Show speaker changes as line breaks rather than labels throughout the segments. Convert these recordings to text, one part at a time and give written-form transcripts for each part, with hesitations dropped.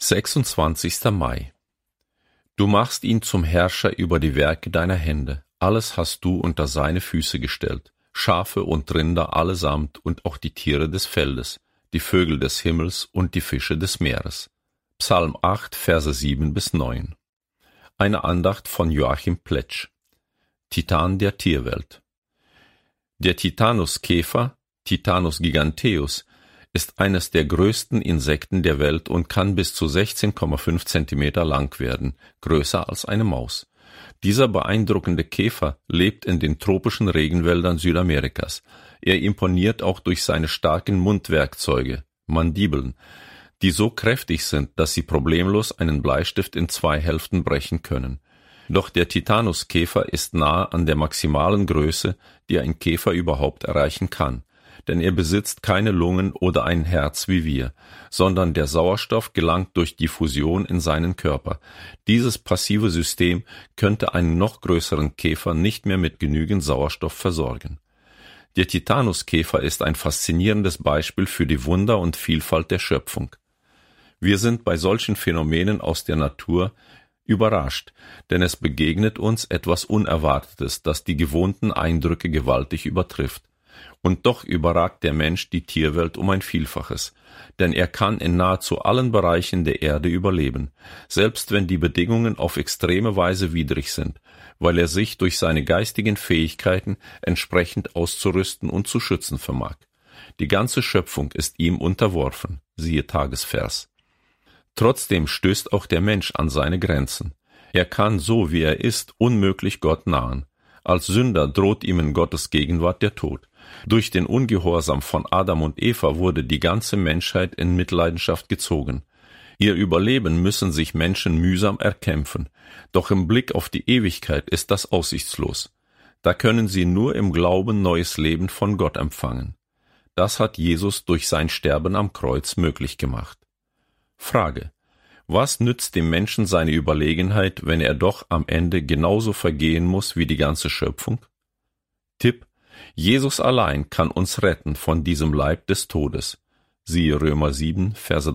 26. Mai. Du machst ihn zum Herrscher über die Werke deiner Hände. Alles hast du unter seine Füße gestellt. Schafe und Rinder allesamt und auch die Tiere des Feldes, die Vögel des Himmels und die Fische des Meeres. Psalm 8, Verse 7-9. Eine Andacht von Joachim Pletsch. Titan der Tierwelt. Der Titanuskäfer, Titanus giganteus, ist eines der größten Insekten der Welt und kann bis zu 16,5 Zentimeter lang werden, größer als eine Maus. Dieser beeindruckende Käfer lebt in den tropischen Regenwäldern Südamerikas. Er imponiert auch durch seine starken Mundwerkzeuge, Mandibeln, die so kräftig sind, dass sie problemlos einen Bleistift in 2 Hälften brechen können. Doch der Titanuskäfer ist nahe an der maximalen Größe, die ein Käfer überhaupt erreichen kann. Denn er besitzt keine Lungen oder ein Herz wie wir, sondern der Sauerstoff gelangt durch Diffusion in seinen Körper. Dieses passive System könnte einen noch größeren Käfer nicht mehr mit genügend Sauerstoff versorgen. Der Titanuskäfer ist ein faszinierendes Beispiel für die Wunder und Vielfalt der Schöpfung. Wir sind bei solchen Phänomenen aus der Natur überrascht, denn es begegnet uns etwas Unerwartetes, das die gewohnten Eindrücke gewaltig übertrifft. Und doch überragt der Mensch die Tierwelt um ein Vielfaches, denn er kann in nahezu allen Bereichen der Erde überleben, selbst wenn die Bedingungen auf extreme Weise widrig sind, weil er sich durch seine geistigen Fähigkeiten entsprechend auszurüsten und zu schützen vermag. Die ganze Schöpfung ist ihm unterworfen, siehe Tagesvers. Trotzdem stößt auch der Mensch an seine Grenzen. Er kann, so wie er ist, unmöglich Gott nahen. Als Sünder droht ihm in Gottes Gegenwart der Tod. Durch den Ungehorsam von Adam und Eva wurde die ganze Menschheit in Mitleidenschaft gezogen. Ihr Überleben müssen sich Menschen mühsam erkämpfen, doch im Blick auf die Ewigkeit ist das aussichtslos. Da können sie nur im Glauben neues Leben von Gott empfangen. Das hat Jesus durch sein Sterben am Kreuz möglich gemacht. Frage: Was nützt dem Menschen seine Überlegenheit, wenn er doch am Ende genauso vergehen muss wie die ganze Schöpfung? Tipp: Jesus allein kann uns retten von diesem Leib des Todes. Siehe Römer 7, Verse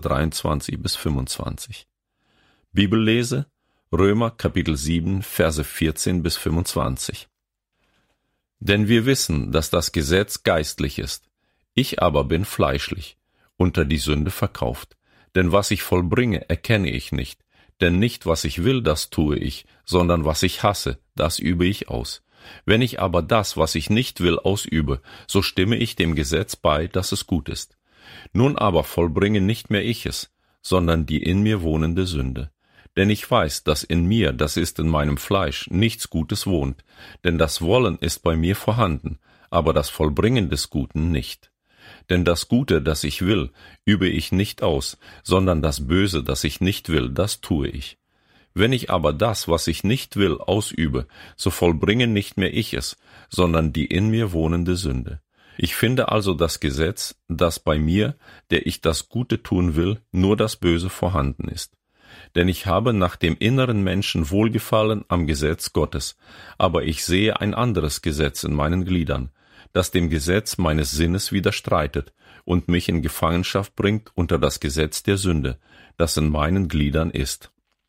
23-25. Bibellese: Römer Kapitel 7, Verse 14-25. Denn wir wissen, dass das Gesetz geistlich ist. Ich aber bin fleischlich, unter die Sünde verkauft. Denn was ich vollbringe, erkenne ich nicht. Denn nicht, was ich will, das tue ich, sondern was ich hasse, das übe ich aus. Wenn ich aber das, was ich nicht will, ausübe, so stimme ich dem Gesetz bei, dass es gut ist. Nun aber vollbringe nicht mehr ich es, sondern die in mir wohnende Sünde. Denn ich weiß, dass in mir, das ist in meinem Fleisch, nichts Gutes wohnt. Denn das Wollen ist bei mir vorhanden, aber das Vollbringen des Guten nicht. Denn das Gute, das ich will, übe ich nicht aus, sondern das Böse, das ich nicht will, das tue ich. Wenn ich aber das, was ich nicht will, ausübe, so vollbringe nicht mehr ich es, sondern die in mir wohnende Sünde. Ich finde also das Gesetz, dass bei mir, der ich das Gute tun will, nur das Böse vorhanden ist. Denn ich habe nach dem inneren Menschen Wohlgefallen am Gesetz Gottes, aber ich sehe ein anderes Gesetz in meinen Gliedern, das dem Gesetz meines Sinnes widerstreitet und mich in Gefangenschaft bringt unter das Gesetz der Sünde, das in meinen Gliedern ist.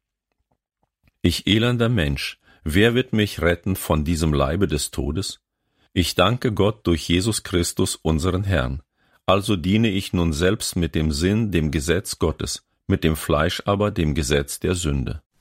Ich elender Mensch, wer wird mich retten von diesem Leibe des Todes? Ich danke Gott durch Jesus Christus, unseren Herrn. Also diene ich nun selbst mit dem Sinn dem Gesetz Gottes, mit dem Fleisch aber dem Gesetz der Sünde.